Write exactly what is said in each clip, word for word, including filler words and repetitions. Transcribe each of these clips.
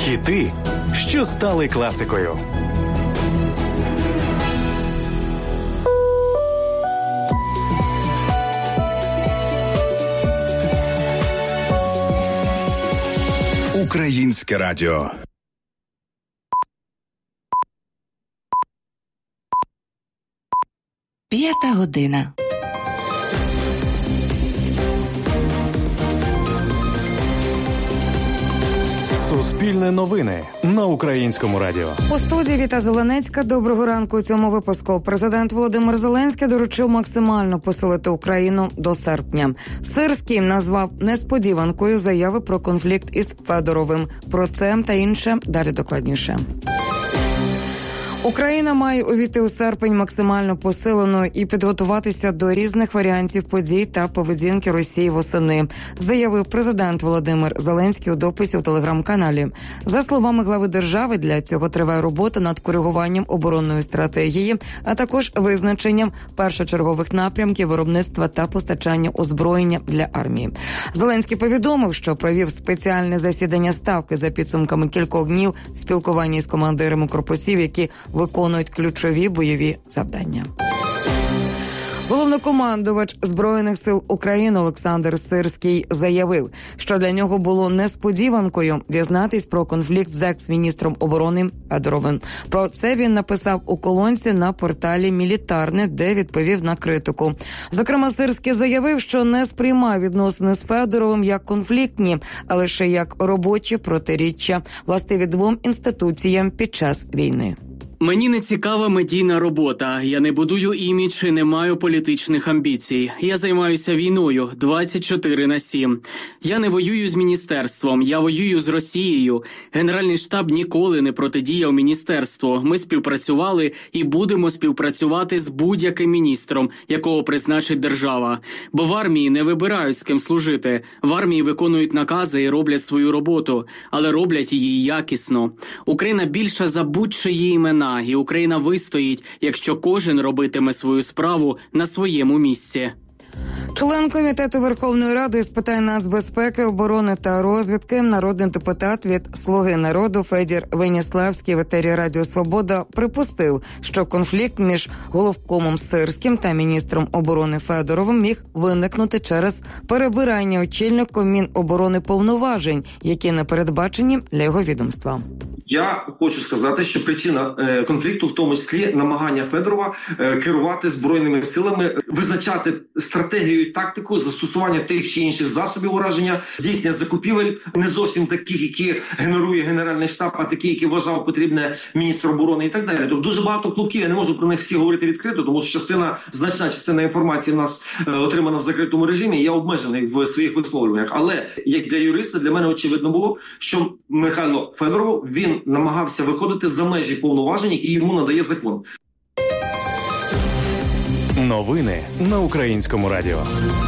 Хіти, що стали класикою. Українське радіо. П'ята година. Суспільне новини на Українському радіо. У студії Віта Зеленецька. Доброго ранку. У цьому випуску президент Володимир Зеленський доручив максимально посилити Україну до серпня. Сирський назвав несподіванкою заяви про конфлікт із Федоровим. Про це та інше далі докладніше. Україна має увійти у серпень максимально посиленою і підготуватися до різних варіантів подій та поведінки Росії восени, заявив президент Володимир Зеленський у дописі у телеграм-каналі. За словами глави держави, для цього триває робота над коригуванням оборонної стратегії, а також визначенням першочергових напрямків виробництва та постачання озброєння для армії. Зеленський повідомив, що провів спеціальне засідання ставки за підсумками кількох днів спілкування з командирами корпусів, які виконують ключові бойові завдання. Головнокомандувач Збройних сил України Олександр Сирський заявив, що для нього було несподіванкою дізнатись про конфлікт з екс-міністром оборони Федоровим. Про це він написав у колонці на порталі «Мілітарне», де відповів на критику. Зокрема, Сирський заявив, що не сприймає відносини з Федоровим як конфліктні, а лише як робочі протиріччя, властиві двом інституціям під час війни. Мені не цікава медійна робота. Я не будую імідж і не маю політичних амбіцій. Я займаюся війною двадцять чотири на сім. Я не воюю з міністерством, я воюю з Росією. Генеральний штаб ніколи не протидіяв міністерству. Ми співпрацювали і будемо співпрацювати з будь-яким міністром, якого призначить держава. Бо в армії не вибирають, з ким служити. В армії виконують накази і роблять свою роботу, але роблять її якісно. Україна більша за будь-чиї імена. І Україна вистоїть, якщо кожен робитиме свою справу на своєму місці. Член Комітету Верховної Ради з питань нацбезпеки, оборони та розвідки, народний депутат від «Слуги народу» Федір Веніславський в етері Радіо Свобода припустив, що конфлікт між головкомом Сирським та міністром оборони Федоровим міг виникнути через перебирання очільником Міноборони повноважень, які не передбачені для його відомства. Я хочу сказати, що причина е, конфлікту в тому числі намагання Федорова е, керувати збройними силами, визначати стратегію і тактику застосування тих чи інших засобів ураження, здійснення закупівель не зовсім таких, які генерує Генеральний штаб, а такі, які вважав потрібне міністр оборони і так далі. Тобто дуже багато клубків, я не можу про них всі говорити відкрито, тому що частина, значна частина інформації в нас е, отримана в закритому режимі, я обмежений в своїх висловлюваннях. Але як для юриста, для мене очевидно було, що Михайло Федоров, він намагався виходити за межі повноважень, які йому надає закон. Новини на Українському радіо.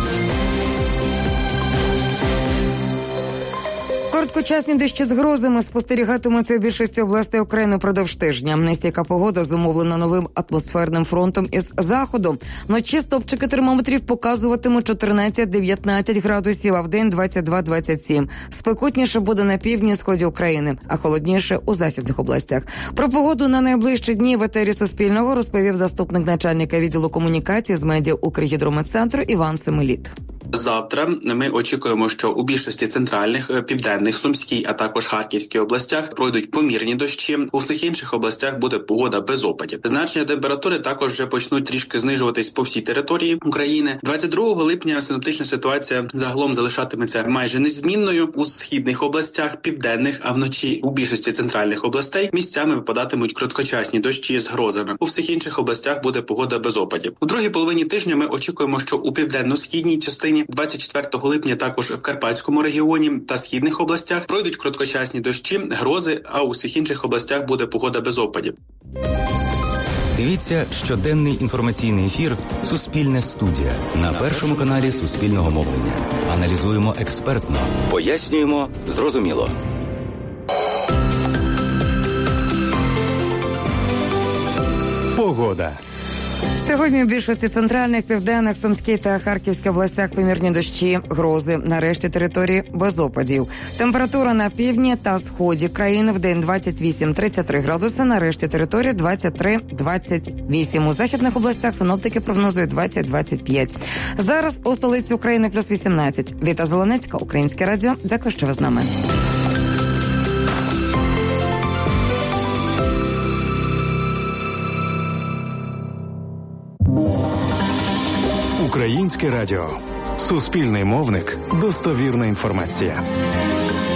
Короткочасні дощі з грозами спостерігатимуться у більшості областей України впродовж тижня. Нестійка погода зумовлена новим атмосферним фронтом із заходу. Вночі стовпчики термометрів показуватимуть чотирнадцять-дев'ятнадцять градусів, а вдень двадцять два - двадцять сім. Спекотніше буде на півдні і сході України, а холодніше у західних областях. Про погоду на найближчі дні в етері Суспільного розповів заступник начальника відділу комунікації з медіа Укргідрометцентру Іван Семеліт. Завтра ми очікуємо, що у більшості центральних, південних, Сумській, а також Харківській областях пройдуть помірні дощі. У всіх інших областях буде погода без опадів. Значення температури також вже почнуть трішки знижуватись по всій території України. двадцять другого липня синоптична ситуація загалом залишатиметься майже незмінною. У східних областях, південних, а вночі у більшості центральних областей місцями випадатимуть короткочасні дощі з грозами. У всіх інших областях буде погода без опадів. У другій половині тижня ми очікуємо, що у південно-східній частині двадцять четвертого липня також в Карпатському регіоні та східних областях пройдуть короткочасні дощі, грози, а у всіх інших областях буде погода без опадів. Дивіться щоденний інформаційний ефір «Суспільне студія» на Першому каналі Суспільного мовлення. Аналізуємо експертно, пояснюємо зрозуміло. Погода. Сьогодні у більшості центральних, південних, Сумській та Харківській областях помірні дощі, грози. На решті території без опадів. Температура на півдні та сході країни в день двадцять вісім - тридцять три градуси, на решті території двадцять три - двадцять вісім. У західних областях синоптики прогнозують двадцять - двадцять п'ять. Зараз у столиці України плюс вісімнадцять. Віта Зеленецька, Українське радіо. Дякую, що ви з нами. Українське радіо. Суспільний мовник. Достовірна інформація.